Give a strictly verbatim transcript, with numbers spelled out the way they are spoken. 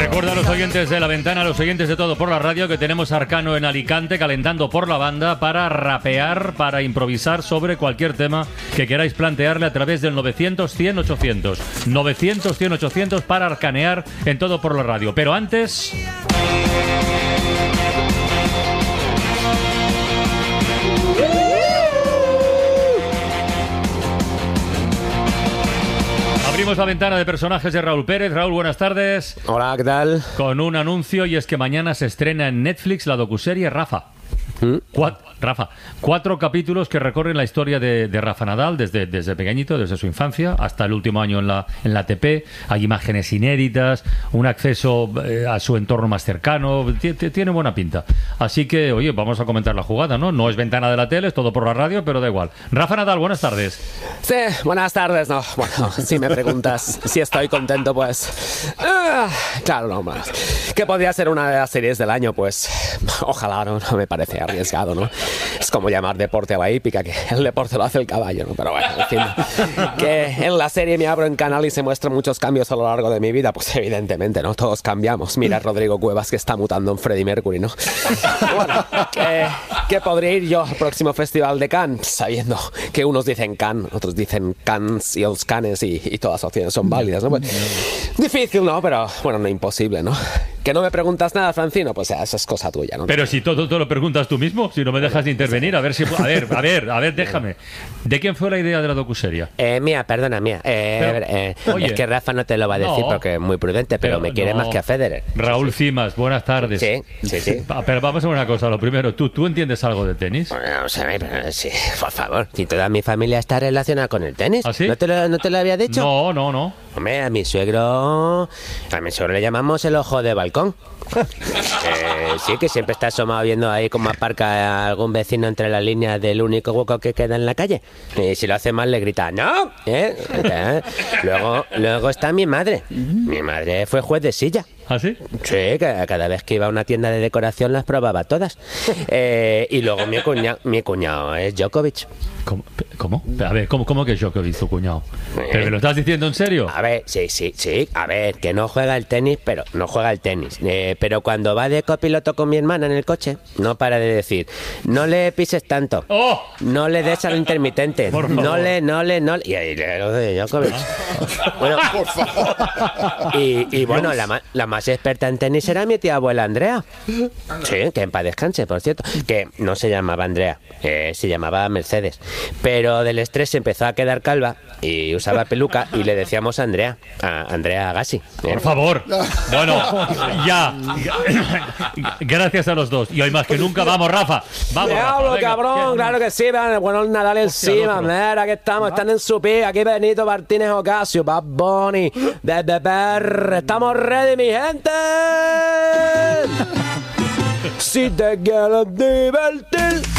Recuerda a los oyentes de La Ventana, a los oyentes de Todo por la Radio, que tenemos a Arcano en Alicante calentando por la banda para rapear, para improvisar sobre cualquier tema que queráis plantearle a través del novecientos cien ochocientos. novecientos cien ochocientos para arcanear en Todo por la Radio. Pero antes... Abrimos la ventana de personajes de Raúl Pérez. Raúl, buenas tardes. Hola, ¿qué tal? Con un anuncio, y es que mañana se estrena en Netflix la docuserie Rafa. ¿Mm? Cuatro, Rafa, cuatro capítulos que recorren la historia de, de Rafa Nadal desde, desde pequeñito, desde su infancia hasta el último año en la, en la A T P. Hay imágenes inéditas, un acceso eh, a su entorno más cercano. T- tiene buena pinta. Así que, oye, vamos a comentar la jugada, ¿no? No es ventana de la tele, es Todo por la Radio, pero da igual. Rafa Nadal, buenas tardes. Sí, buenas tardes. No, bueno, si me preguntas si estoy contento, pues... Uh, claro, no más. ¿Qué podría ser una de las series del año? Pues ojalá, no, no me parece arriesgado, ¿no? Es como llamar deporte a la hípica, que el deporte lo hace el caballo, ¿no? Pero bueno, en fin, que en la serie me abro en canal y se muestran muchos cambios a lo largo de mi vida, pues evidentemente, ¿no? Todos cambiamos. Mira a Rodrigo Cuevas, que está mutando en Freddie Mercury, ¿no? Bueno, ¿qué, ¿qué podría ir yo al próximo Festival de Cannes? Sabiendo que unos dicen Cannes, otros dicen Cannes y los Cannes, y, y todas las opciones son válidas, ¿no? Pues, difícil, ¿no? Pero, bueno, no imposible, ¿no? Que no me preguntas nada, Francino, pues ya, eso es cosa tuya, ¿no? Pero si todo te lo preguntas tú mismo, si no me dejas de intervenir, a ver si... A ver, a ver, a ver, déjame. ¿De quién fue la idea de la docuserie? Eh, mía, perdona, mía. Eh, pero, a ver, eh, oye, es que Rafa no te lo va a decir, no, porque es muy prudente, pero, pero me quiere no. más que a Federer. Raúl Cimas, buenas tardes. Sí, sí, sí. Pero vamos a ver una cosa, lo primero, ¿tú, ¿tú entiendes algo de tenis? Bueno, o sea, pero, sí, por favor, si toda mi familia está relacionada con el tenis. ¿Ah, sí? ¿No te lo, no te lo había dicho? No, no, no. Hombre, a mi suegro... A mi suegro le llamamos el ojo de balcón. Eh, sí, que siempre está asomado viendo ahí cómo aparca algún vecino entre las líneas del único hueco que queda en la calle. Y si lo hace mal le grita ¡no! ¿Eh? ¿Eh? Luego, luego está mi madre. Mi madre fue juez de silla. ¿Ah, sí? Sí, que cada vez que iba a una tienda de decoración las probaba todas. Eh, y luego mi cuñado, mi cuñado es Djokovic. ¿Cómo? ¿Cómo? A ver, ¿cómo, cómo que es Djokovic, tu cuñado? ¿Pero me lo estás diciendo en serio? A ver, sí, sí, sí. A ver, que no juega el tenis, pero no juega el tenis. Eh, pero cuando va de copiloto con mi hermana en el coche, no para de decir, no le pises tanto. ¡Oh! No le des al intermitente. Por favor. No le, no le, no le. Y ahí le lo de Djokovic. Bueno, por favor. Y, y bueno, la, ma- la más experta en tenis era mi tía abuela Andrea. Sí, que en paz descanse, por cierto. Que no se llamaba Andrea, eh, se llamaba Mercedes. Pero del estrés se empezó a quedar calva y usaba peluca y le decíamos Andrea, a Andrea Agassi. ¿eh? Por favor. Bueno, ya. Gracias a los dos. Y hoy más que nunca, vamos, Rafa. Vamos, Rafa. Rafa, venga. Cabrón, claro que sí. Bueno, el Nadal encima, mira, aquí estamos, están en su pie. Aquí Benito Martínez Ocasio, Bad Bunny, desde P R. Estamos ready, mi gente. Si te quieres divertir.